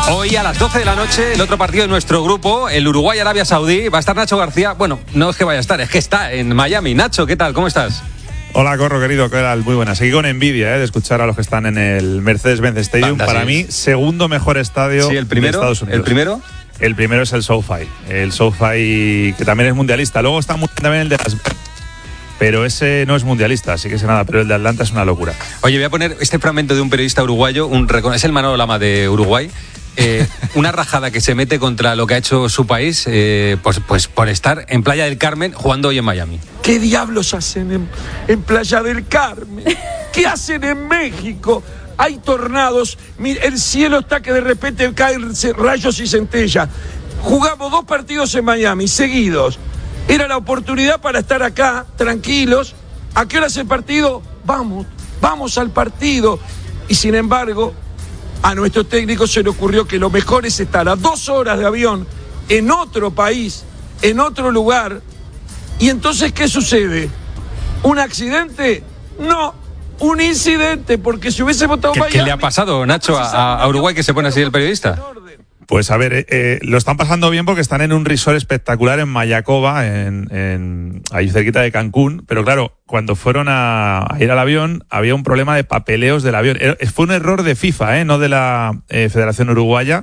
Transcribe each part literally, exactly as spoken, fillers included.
Hoy a las doce de la noche, el otro partido de nuestro grupo, el Uruguay-Arabia Saudí, va a estar Nacho García. Bueno, no es que vaya a estar, es que está en Miami. Nacho, ¿qué tal? ¿Cómo estás? Hola, Corro, querido, ¿qué tal? Muy buenas. Seguí con envidia ¿eh? de escuchar a los que están en el Mercedes-Benz Stadium. Banda, Para sí. mí, segundo mejor estadio sí, el primero, de Estados Unidos. ¿El primero? El primero es el SoFi. El SoFi, que también es mundialista. Luego está también el de Las Vegas, pero ese no es mundialista, así que sé nada, pero el de Atlanta es una locura. Oye, voy a poner este fragmento de un periodista uruguayo, un es el Manolo Lama de Uruguay. Eh, una rajada que se mete contra lo que ha hecho su país, eh, pues, pues por estar en Playa del Carmen jugando hoy en Miami. ¿Qué diablos hacen en, en Playa del Carmen? ¿Qué hacen en México? Hay tornados, el cielo está que de repente caen rayos y centellas. Jugamos dos partidos en Miami seguidos. Era la oportunidad para estar acá, tranquilos. ¿A qué hora es el partido? Vamos, vamos al partido. Y sin embargo, a nuestro técnico se le ocurrió que lo mejor es estar a dos horas de avión en otro país, en otro lugar. Y entonces, ¿qué sucede? ¿Un accidente? No, un incidente, porque si hubiese votado ¿Qué, Miami... ¿Qué le ha pasado, Nacho, a, a Uruguay que se pone así el periodista? Pues a ver, eh, eh, lo están pasando bien porque están en un resort espectacular en Mayacoba, en, en, ahí cerquita de Cancún, pero claro, cuando fueron a, a ir al avión había un problema de papeleos del avión. Fue un error de FIFA, eh, no de la eh, Federación Uruguaya,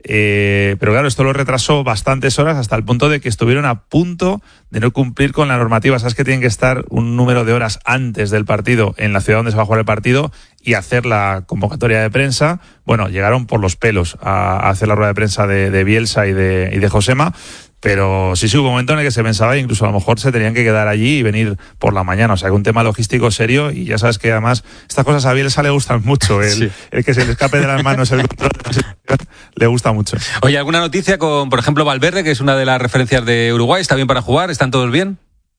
eh, pero claro, esto lo retrasó bastantes horas hasta el punto de que estuvieron a punto de no cumplir con la normativa. Sabes que tienen que estar un número de horas antes del partido en la ciudad donde se va a jugar el partido y hacer la convocatoria de prensa. Bueno, llegaron por los pelos a, a hacer la rueda de prensa de, de Bielsa y de, y de Josema, pero sí, sí hubo un momento en el que se pensaba incluso a lo mejor se tenían que quedar allí y venir por la mañana. O sea, que un tema logístico serio, y ya sabes que además estas cosas a Bielsa le gustan mucho. El, sí. el que se le escape de las manos el control de la situación le gusta mucho. Oye, ¿alguna noticia con, por ejemplo, Valverde, que es una de las referencias de Uruguay? ¿Está bien para jugar? ¿Están todos bien?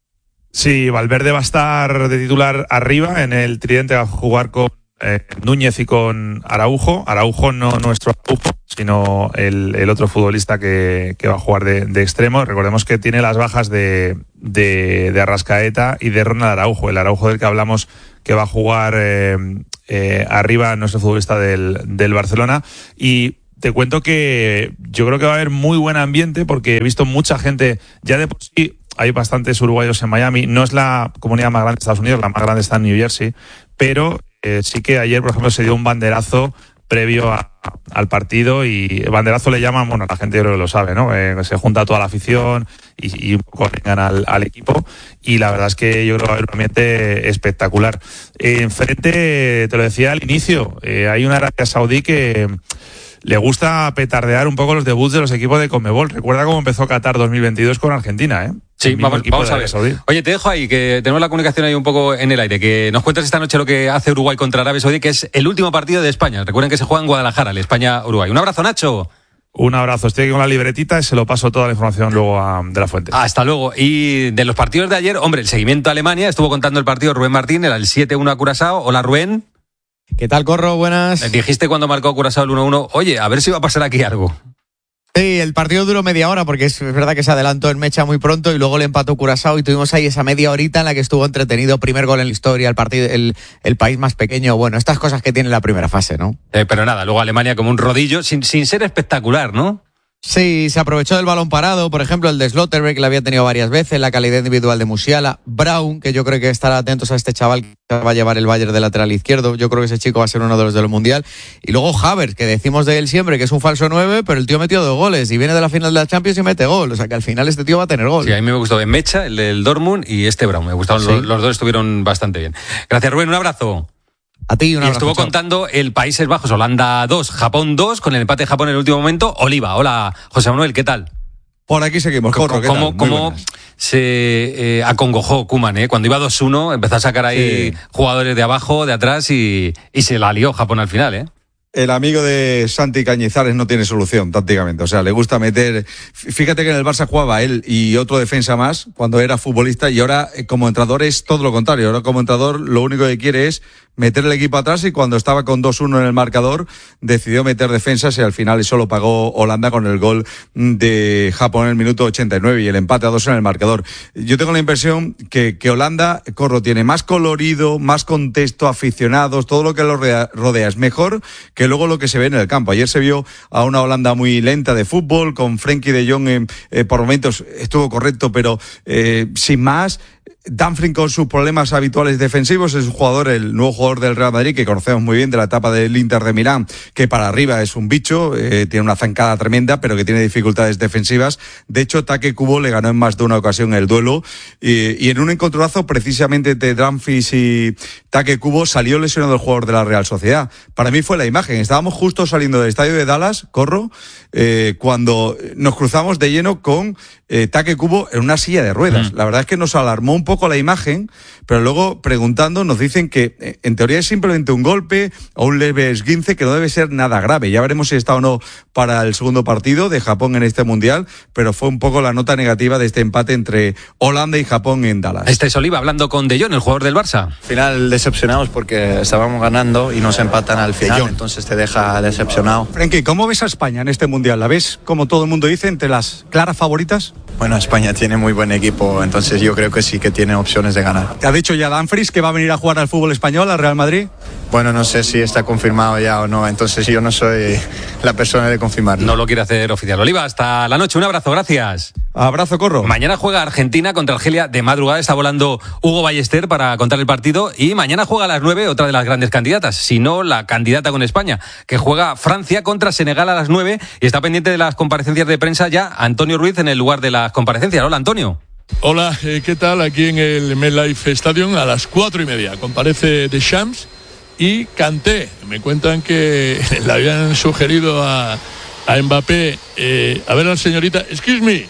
Sí, Valverde va a estar de titular arriba en el tridente, va a jugar con Eh, Núñez y con Araujo. Araujo no nuestro Araujo, sino el, el otro futbolista que, que va a jugar de, de extremo. Recordemos que tiene las bajas de, de, de Arrascaeta y de Ronald Araujo, el Araujo del que hablamos, que va a jugar eh, eh, arriba, nuestro futbolista del, del Barcelona. Y te cuento que yo creo que va a haber muy buen ambiente, porque he visto mucha gente, ya de por sí hay bastantes uruguayos en Miami. No es la comunidad más grande de Estados Unidos, la más grande está en New Jersey, pero Eh, sí que ayer, por ejemplo, se dio un banderazo previo a, al partido, y el banderazo le llaman, bueno, la gente yo creo que lo sabe, ¿no? Eh, se junta toda la afición y, y un poco vengan al, al equipo, y la verdad es que yo creo que va a haber un ambiente espectacular. Eh, enfrente, te lo decía al inicio, eh, hay una Arabia Saudí que le gusta petardear un poco los debuts de los equipos de Conmebol. Recuerda cómo empezó Qatar dos mil veintidós con Argentina, ¿eh? Sí, vamos, vamos a ver. Saudí. Oye, te dejo ahí, que tenemos la comunicación ahí un poco en el aire, que nos cuentas esta noche lo que hace Uruguay contra Arabia Saudí, que es el último partido de España. Recuerden que se juega en Guadalajara, el España-Uruguay. Un abrazo, Nacho. Un abrazo, estoy aquí con la libretita y se lo paso toda la información luego a De La Fuente. Hasta luego. Y de los partidos de ayer, hombre, el seguimiento a Alemania, estuvo contando el partido Rubén Martín, era el siete uno a Curazao. Hola, Rubén. ¿Qué tal, Corro? Buenas. Dijiste cuando marcó Curazao el uno uno, oye, a ver si va a pasar aquí algo. Sí, el partido duró media hora, porque es verdad que se adelantó en mecha muy pronto y luego le empató Curazao, y tuvimos ahí esa media horita en la que estuvo entretenido. Primer gol en la historia, el partido, el, el país más pequeño. Bueno, estas cosas que tiene la primera fase, ¿no? Eh, pero nada, luego Alemania como un rodillo, sin, sin ser espectacular, ¿no? Sí, se aprovechó del balón parado, por ejemplo, el de Slotterbeck, que lo había tenido varias veces, la calidad individual de Musiala, Braun, que yo creo que estará atentos a este chaval que va a llevar el Bayern de lateral izquierdo. Yo creo que ese chico va a ser uno de los del Mundial. Y luego Havertz, que decimos de él siempre que es un falso nueve, pero el tío metió dos goles y viene de la final de la Champions y mete gol. O sea que al final este tío va a tener gol. Sí, a mí me gustó en Mecha, el del Dortmund, y este Braun. Me gustaron, sí. los, los dos estuvieron bastante bien. Gracias, Rubén, un abrazo. A ti, un abrazo. Y estuvo chao. contando el Países Bajos, Holanda dos, Japón dos, con el empate de Japón en el último momento. Oliva, hola, José Manuel, ¿qué tal? Por aquí seguimos, Corro, ¿qué ¿Cómo, tal? cómo se eh, acongojó Koeman, eh? Cuando iba dos uno, empezó a sacar ahí sí. jugadores de abajo, de atrás, y, y se la lió Japón al final, ¿eh? El amigo de Santi Cañizares no tiene solución tácticamente, o sea, le gusta meter... Fíjate que en el Barça jugaba él y otro defensa más cuando era futbolista, y ahora como entrenador es todo lo contrario. Ahora como entrenador lo único que quiere es meter el equipo atrás, y cuando estaba con dos uno en el marcador decidió meter defensas, y al final eso lo pagó Holanda con el gol de Japón en el minuto ochenta y nueve y el empate a dos en el marcador. Yo tengo la impresión que, que Holanda, Corro, tiene más colorido, más contexto, aficionados, todo lo que lo rodea, rodea es mejor que luego lo que se ve en el campo. Ayer se vio a una Holanda muy lenta de fútbol, con Frenkie de Jong eh, eh, por momentos estuvo correcto, pero eh, sin más. Dumfries con sus problemas habituales defensivos, es un jugador, el nuevo jugador del Real Madrid, que conocemos muy bien de la etapa del Inter de Milán, que para arriba es un bicho, eh, tiene una zancada tremenda, pero que tiene dificultades defensivas. De hecho, Take Kubo le ganó en más de una ocasión el duelo, y, y en un encontronazo precisamente entre Dumfries y Take Kubo salió lesionado el jugador de la Real Sociedad. Para mí fue la imagen, estábamos justo saliendo del estadio de Dallas, Corro, eh, cuando nos cruzamos de lleno con eh, Take Kubo en una silla de ruedas. Mm. La verdad es que nos alarmó un poco la imagen, pero luego preguntando nos dicen que en teoría es simplemente un golpe o un leve esguince, que no debe ser nada grave. Ya veremos si está o no para el segundo partido de Japón en este Mundial, pero fue un poco la nota negativa de este empate entre Holanda y Japón en Dallas. Este es Oliva hablando con De Jong, el jugador del Barça. Al final decepcionados porque estábamos ganando y nos empatan al final, entonces te deja decepcionado. Frenkie, ¿cómo ves a España en este Mundial? ¿La ves, como todo el mundo dice, entre las claras favoritas? Bueno, España tiene muy buen equipo, entonces yo creo que sí que tiene opciones de ganar. ¿Te ha dicho ya Dumfries que va a venir a jugar al fútbol español, al Real Madrid? Bueno, no sé si está confirmado ya o no, entonces yo no soy la persona de confirmarlo. No lo quiere hacer oficial. Oliva, hasta la noche, un abrazo, gracias. Abrazo, Corro. Mañana juega Argentina contra Argelia de madrugada, está volando Hugo Ballester para contar el partido, y mañana juega a las nueve otra de las grandes candidatas, si no la candidata con España, que juega Francia contra Senegal a las nueve, y está pendiente de las comparecencias de prensa ya Antonio Ruiz en el lugar de las comparecencias. Hola, Antonio. Hola, eh, ¿qué tal? Aquí en el MetLife Stadium a las cuatro y media comparece Deschamps y Kanté. Me cuentan que le habían sugerido a, a Mbappé, eh, a ver a la señorita, excuse me,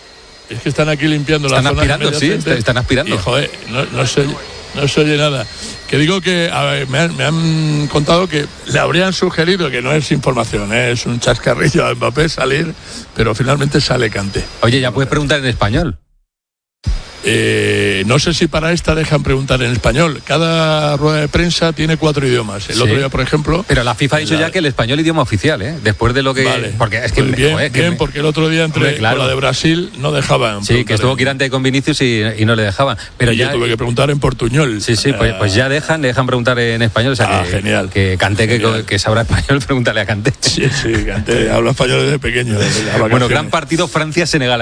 es que están aquí limpiando están la zona. Están aspirando, sí, están aspirando. Y, joder, no, no, se, no se oye nada. Que digo que, a ver, me, han, me han contado que le habrían sugerido, que no es información, ¿eh? Es un chascarrillo a Mbappé salir, pero finalmente sale Kanté. Oye, ya puedes preguntar en español. Eh, no sé si para esta dejan preguntar en español. Cada rueda de prensa tiene cuatro idiomas. El sí. otro día, por ejemplo... Pero la FIFA ha dicho la... ya que el español es idioma oficial, ¿eh? Después de lo que... Vale. Porque es que... Pues bien, joder, bien que me... porque el otro día entre Hombre, claro. con la de Brasil no dejaban. Sí, que estuvo Quirante con Vinicius y, y no le dejaban. Pero y ya... yo tuve que preguntar en portuñol. Sí, sí, pues, pues ya dejan, le dejan preguntar en español. O sea, ah, que, genial. Que Kanté, que, que sabrá español, pregúntale a Kanté. Sí, sí, Kanté habla español desde pequeño. Desde bueno, gran partido Francia-Senegal.